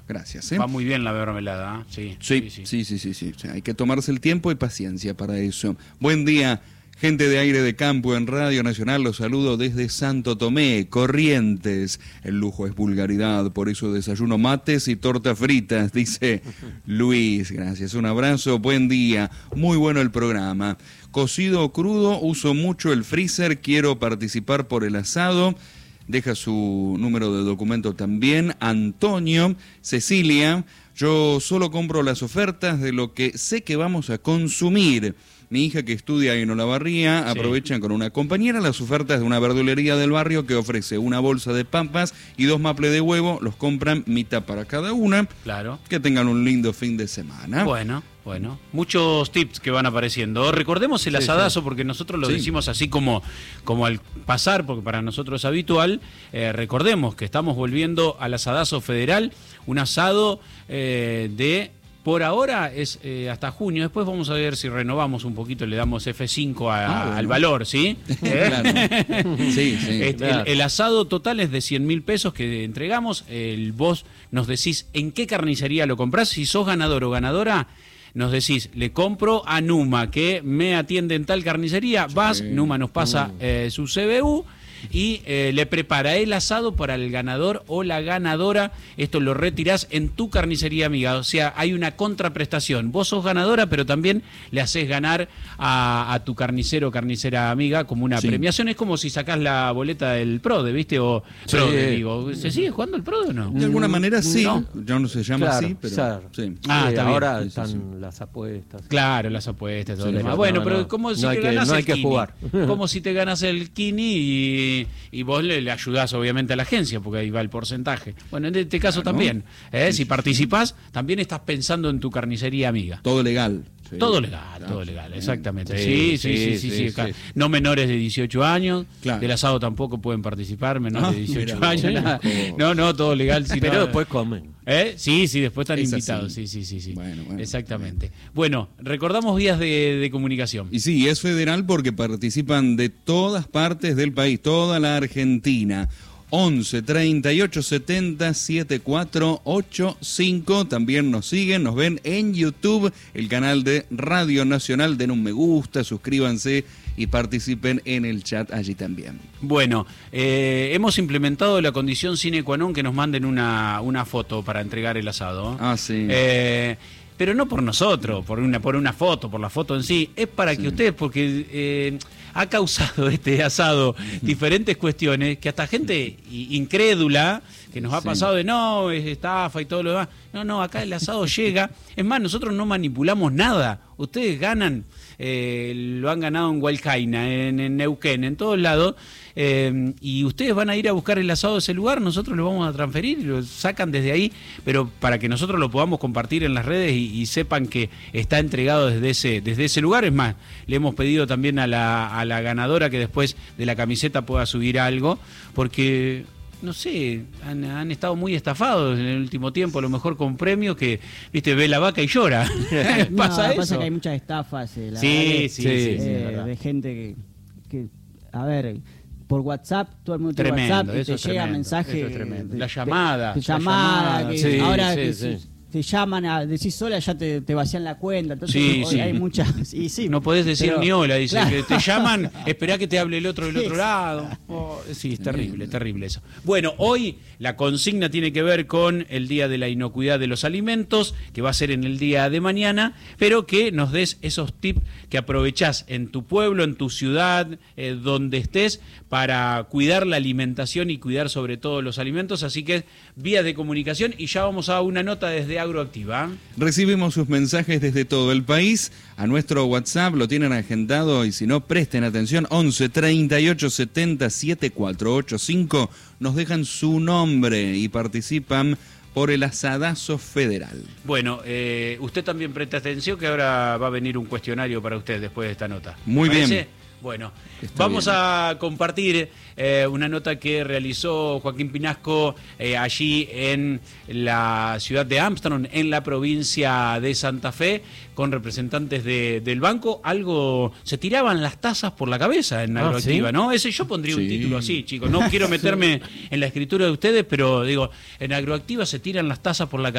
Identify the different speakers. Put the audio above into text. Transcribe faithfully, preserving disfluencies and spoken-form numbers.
Speaker 1: Gracias. ¿eh?
Speaker 2: Va muy bien la mermelada, ¿eh? sí,
Speaker 1: Sí, sí, sí, sí, sí, sí. O sea, hay que tomarse el tiempo y paciencia para eso. Buen día, gente de Aire de Campo en Radio Nacional. Los saludo desde Santo Tomé, Corrientes. El lujo es vulgaridad, por eso desayuno mates y tortas fritas, dice Luis. Gracias, un abrazo, buen día. Muy bueno el programa. Cocido o crudo, uso mucho el freezer, quiero participar por el asado. Deja su número de documento también. Antonio, Cecilia, yo solo compro las ofertas de lo que sé que vamos a consumir. Mi hija que estudia en Olavarría sí. aprovechan con una compañera las ofertas de una verdulería del barrio que ofrece una bolsa de papas y dos maples de huevo. Los compran mitad para cada una.
Speaker 2: Claro.
Speaker 1: Que tengan un lindo fin de semana.
Speaker 2: Bueno. Bueno, muchos tips que van apareciendo. Recordemos el asadazo, sí, sí. porque nosotros lo sí. decimos así como, como al pasar, porque para nosotros es habitual. Eh, recordemos que estamos volviendo al asadazo federal, un asado eh, de... Por ahora es eh, hasta junio, después vamos a ver si renovamos un poquito, le damos F cinco a, ah, bueno. al valor, ¿sí?
Speaker 1: Claro. sí, sí.
Speaker 2: Este,
Speaker 1: claro.
Speaker 2: el, el asado total es de cien mil pesos que entregamos. El, vos nos decís en qué carnicería lo comprás. Si sos ganador o ganadora, nos decís, le compro a Numa, que me atiende en tal carnicería. Sí. Vas, Numa nos pasa mm. eh, su C B U y eh, le prepara el asado para el ganador o la ganadora. Esto lo retirás en tu carnicería amiga. O sea, hay una contraprestación. Vos sos ganadora, pero también le haces ganar a, a tu carnicero o carnicera amiga como una sí. premiación. Es como si sacás la boleta del PRODE, ¿viste? O
Speaker 1: sí.
Speaker 2: PRODE, digo. ¿Se sigue jugando el PRODE o no?
Speaker 1: De alguna manera sí.
Speaker 2: ¿No?
Speaker 1: Ya no se llama
Speaker 3: claro,
Speaker 1: así, pero...
Speaker 3: Claro.
Speaker 1: Sí.
Speaker 2: Ah,
Speaker 3: sí,
Speaker 2: está
Speaker 3: ahora
Speaker 2: bien.
Speaker 3: están
Speaker 1: sí, sí.
Speaker 3: las apuestas.
Speaker 2: Claro, las apuestas, todo
Speaker 3: sí,
Speaker 2: lo demás.
Speaker 3: no,
Speaker 2: Bueno,
Speaker 3: no,
Speaker 2: pero
Speaker 3: no.
Speaker 2: como si
Speaker 3: no
Speaker 2: te
Speaker 3: que,
Speaker 2: ganás
Speaker 3: no hay
Speaker 2: el
Speaker 3: que
Speaker 2: Kini.
Speaker 3: jugar.
Speaker 2: Como si te ganas el Kini y, y vos le, le ayudás obviamente a la agencia, porque ahí va el porcentaje. Bueno, en este caso claro. también, ¿eh? Sí, si participás, también estás pensando en tu carnicería amiga.
Speaker 1: Todo legal.
Speaker 2: Sí. Todo legal, claro. todo legal, exactamente. Sí, sí, sí, sí, sí, sí, sí, sí. No menores de dieciocho años, claro. del asado tampoco pueden participar, menores ah, de dieciocho mira, años. No, no, todo legal. Si
Speaker 3: Pero
Speaker 2: no,
Speaker 3: después comen.
Speaker 2: ¿Eh? Sí, sí, después están es invitados,
Speaker 1: así.
Speaker 2: sí, sí, sí, sí.
Speaker 1: Bueno, bueno,
Speaker 2: exactamente. Bueno, recordamos vías de, de comunicación.
Speaker 1: Y sí, es federal porque participan de todas partes del país, toda la Argentina. once, treinta y ocho, setenta, setenta y cuatro ochenta y cinco. También nos siguen, nos ven en YouTube, el canal de Radio Nacional. Den un me gusta, suscríbanse y participen en el chat allí también.
Speaker 2: Bueno, eh, hemos implementado la condición sine qua non que nos manden una, una foto para entregar el asado.
Speaker 1: Ah, sí.
Speaker 2: Eh, pero no por nosotros, por una, por una foto, por la foto en sí. Es para sí. que ustedes, porque... Eh, ha causado este asado diferentes cuestiones que hasta gente incrédula que nos ha pasado de no, es estafa y todo lo demás. No, no, acá el asado llega. Es más, nosotros no manipulamos nada. Ustedes ganan, eh, lo han ganado en Hualcaina, en, en Neuquén, en todos lados. Eh, y ustedes van a ir a buscar el asado de ese lugar, nosotros lo vamos a transferir y lo sacan desde ahí, pero para que nosotros lo podamos compartir en las redes y, y sepan que está entregado desde ese, desde ese lugar. Es más, le hemos pedido también a la, a la ganadora que después de la camiseta pueda subir algo, porque... no sé, han, han estado muy estafados en el último tiempo, a lo mejor con premios que, viste, ve la vaca y llora.
Speaker 4: No,
Speaker 2: ¿Pasa eso?
Speaker 4: Pasa que hay muchas estafas, eh, la
Speaker 2: sí,
Speaker 4: verdad,
Speaker 2: sí, sí,
Speaker 4: eh,
Speaker 2: sí,
Speaker 4: de, de gente que, que, a ver, por WhatsApp, todo el mundo tiene
Speaker 2: tremendo,
Speaker 4: WhatsApp y
Speaker 2: eso
Speaker 4: te
Speaker 2: es
Speaker 4: llega
Speaker 2: tremendo,
Speaker 4: mensaje.
Speaker 2: eso es tremendo.
Speaker 4: De,
Speaker 2: la llamada.
Speaker 4: De, de
Speaker 2: la
Speaker 4: llamada,
Speaker 2: llamada
Speaker 4: que
Speaker 2: sí,
Speaker 4: ahora
Speaker 2: sí,
Speaker 4: que
Speaker 2: sí.
Speaker 4: Si, te llaman a decir sola, ya te, te vacían la cuenta. Entonces,
Speaker 2: sí,
Speaker 4: hoy
Speaker 2: sí.
Speaker 4: hay muchas. Y sí,
Speaker 2: no podés decir
Speaker 4: pero,
Speaker 2: ni hola, dice
Speaker 4: claro.
Speaker 2: que te llaman, esperá que te hable el otro del otro lado. Oh, sí, es terrible, terrible eso. Bueno, hoy la consigna tiene que ver con el Día de la Inocuidad de los Alimentos, que va a ser en el día de mañana, pero que nos des esos tips que aprovechás en tu pueblo, en tu ciudad, eh, donde estés, para cuidar la alimentación y cuidar sobre todo los alimentos. Así que vías de comunicación y ya vamos a una nota desde Agroactiva.
Speaker 1: Recibimos sus mensajes desde todo el país. A nuestro WhatsApp lo tienen agendado y si no, presten atención. once, treinta y ocho, setenta, setenta y cuatro ochenta y cinco. Nos dejan su nombre y participan por el asadazo federal.
Speaker 2: Bueno, eh, usted también preste atención que ahora va a venir un cuestionario para usted después de esta nota.
Speaker 1: Muy bien.
Speaker 2: ¿Parece? Bueno,
Speaker 1: Está
Speaker 2: vamos
Speaker 1: bien.
Speaker 2: a compartir eh, una nota que realizó Joaquín Pinasco eh, allí en la ciudad de Armstrong, en la provincia de Santa Fe, con representantes de, del banco. Algo, se tiraban las tazas por la cabeza en Agroactiva, ah, ¿sí? ¿No? Ese yo pondría sí. un título así, chicos. No quiero meterme en la escritura de ustedes, pero digo, en Agroactiva se tiran las tazas por la cabeza.